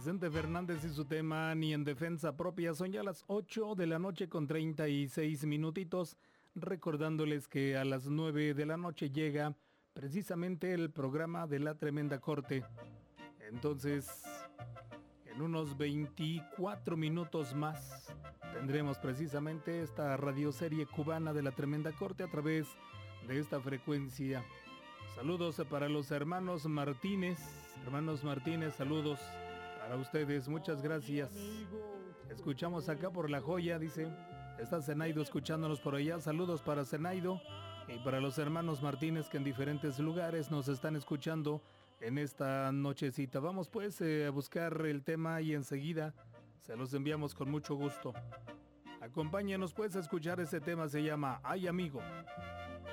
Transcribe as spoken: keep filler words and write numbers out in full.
Vicente Fernández y su tema Ni en defensa propia. Son ya las ocho de la noche con treinta y seis minutitos. Recordándoles que a las nueve de la noche llega precisamente el programa de La Tremenda Corte. Entonces, en unos veinticuatro minutos más tendremos precisamente esta radioserie cubana de La Tremenda Corte a través de esta frecuencia. Saludos para los hermanos Martínez. Hermanos Martínez, saludos para ustedes. Muchas gracias. Escuchamos acá por La Joya, dice. Está Zenaido escuchándonos por allá. Saludos para Zenaido y para los hermanos Martínez que en diferentes lugares nos están escuchando en esta nochecita. Vamos pues eh, a buscar el tema y enseguida se los enviamos con mucho gusto. Acompáñenos pues a escuchar ese tema, se llama Ay Amigo.